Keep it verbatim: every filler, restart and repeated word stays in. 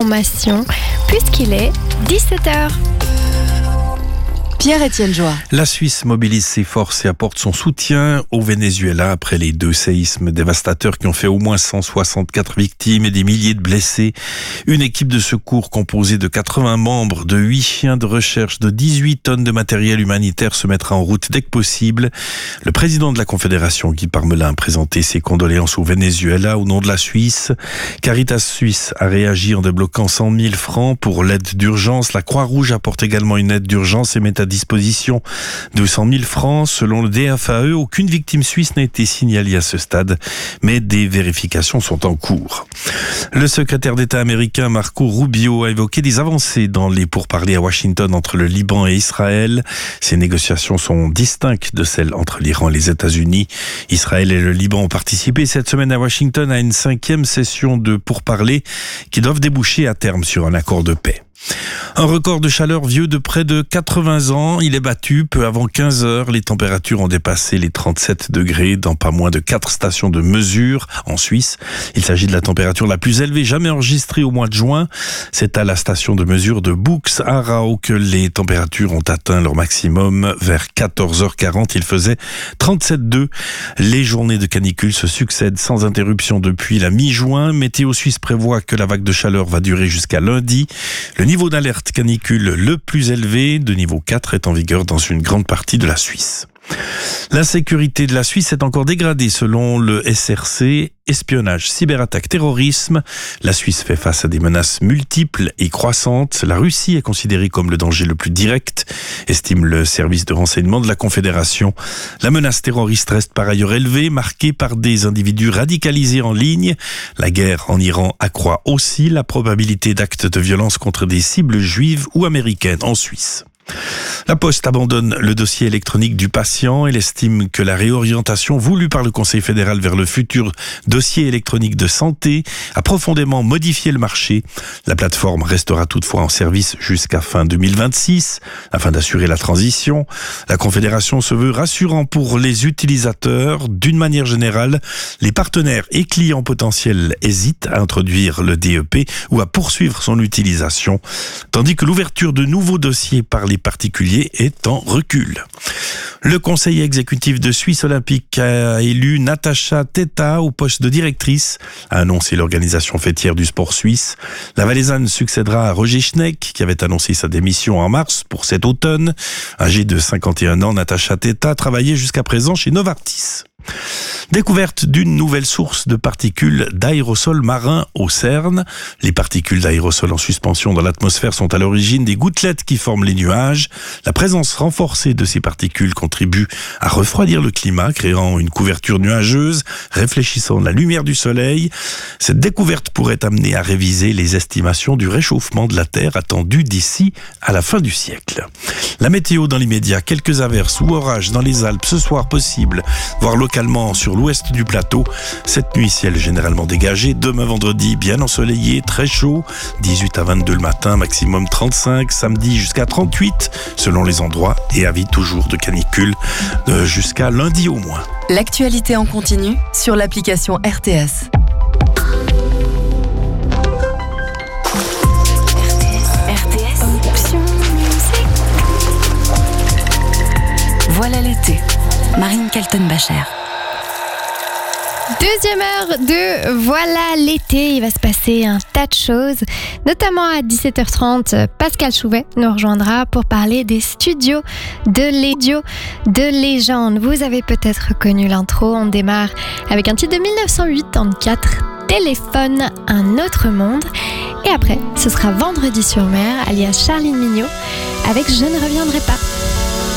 l'information puisqu'il est dix-sept heures. Pierre-Étienne Joie. La Suisse mobilise ses forces et apporte son soutien au Venezuela après les deux séismes dévastateurs qui ont fait au moins cent soixante-quatre victimes et des milliers de blessés. Une équipe de secours composée de quatre-vingts membres, de huit chiens de recherche, de dix-huit tonnes de matériel humanitaire se mettra en route dès que possible. Le président de la Confédération, Guy Parmelin, a présenté ses condoléances au Venezuela au nom de la Suisse. Caritas Suisse a réagi en débloquant cent mille francs pour l'aide d'urgence. La Croix-Rouge apporte également une aide d'urgence et met à disposition de cent mille francs. Selon le D F A E, aucune victime suisse n'a été signalée à ce stade, mais des vérifications sont en cours. Le secrétaire d'État américain Marco Rubio a évoqué des avancées dans les pourparlers à Washington entre le Liban et Israël. Ces négociations sont distinctes de celles entre l'Iran et les États-Unis. Israël et le Liban ont participé cette semaine à Washington à une cinquième session de pourparlers qui doivent déboucher à terme sur un accord de paix. Un record de chaleur vieux de près de quatre-vingts ans, il est battu peu avant quinze heures. Les températures ont dépassé les trente-sept degrés dans pas moins de quatre stations de mesure en Suisse. Il s'agit de la température la plus élevée jamais enregistrée au mois de juin. C'est à la station de mesure de Bux-Arau que les températures ont atteint leur maximum vers quatorze heures quarante. Il faisait trente-sept degrés. Les journées de canicule se succèdent sans interruption depuis la mi-juin. Météo Suisse prévoit que la vague de chaleur va durer jusqu'à lundi. Le niveau d'alerte canicule le plus élevé, de niveau quatre, est en vigueur dans une grande partie de la Suisse. L'insécurité de la Suisse est encore dégradée selon le S R C. Espionnage, cyberattaque, terrorisme. La Suisse fait face à des menaces multiples et croissantes. La Russie est considérée comme le danger le plus direct, estime le service de renseignement de la Confédération. La menace terroriste reste par ailleurs élevée, marquée par des individus radicalisés en ligne. La guerre en Iran accroît aussi la probabilité d'actes de violence contre des cibles juives ou américaines en Suisse. La Poste abandonne le dossier électronique du patient. Elle estime que la réorientation voulue par le Conseil fédéral vers le futur dossier électronique de santé a profondément modifié le marché. La plateforme restera toutefois en service jusqu'à fin deux mille vingt-six afin d'assurer la transition. La Confédération se veut rassurant pour les utilisateurs. D'une manière générale, les partenaires et clients potentiels hésitent à introduire le D E P ou à poursuivre son utilisation, tandis que l'ouverture de nouveaux dossiers par les particuliers est en recul. Le conseil exécutif de Suisse Olympique a élu Natacha Teta au poste de directrice, a annoncé l'organisation fêtière du sport suisse. La Valaisanne succédera à Roger Schneck, qui avait annoncé sa démission en mars pour cet automne. Âgée de cinquante et un ans, Natacha Teta travaillait jusqu'à présent chez Novartis. Découverte d'une nouvelle source de particules d'aérosols marins au CERN. Les particules d'aérosols en suspension dans l'atmosphère sont à l'origine des gouttelettes qui forment les nuages. La présence renforcée de ces particules contribue à refroidir le climat, créant une couverture nuageuse, réfléchissant la lumière du soleil. Cette découverte pourrait amener à réviser les estimations du réchauffement de la Terre attendu d'ici à la fin du siècle. La météo dans l'immédiat, quelques averses ou orages dans les Alpes ce soir possible, voire localement sur l'ouest du plateau. Cette nuit, ciel généralement dégagé. Demain vendredi, bien ensoleillé, très chaud. dix-huit à vingt-deux le matin, maximum trente-cinq. Samedi jusqu'à trente-huit selon les endroits. Et avis toujours de canicule euh, jusqu'à lundi au moins. L'actualité en continu sur l'application R T S. R T S. Option musique. Voilà l'été. Marine Kaltenbacher. Deuxième heure de Voilà l'été, il va se passer un tas de choses, notamment à dix-sept heures trente, Pascal Chouvet nous rejoindra pour parler des studios de l'édio de légende. Vous avez peut-être reconnu l'intro, on démarre avec un titre de dix-neuf cent quatre-vingt-quatre, Téléphone, un autre monde. Et après, ce sera Vendredi sur mer, alias Charline Mignot, avec Je ne reviendrai pas.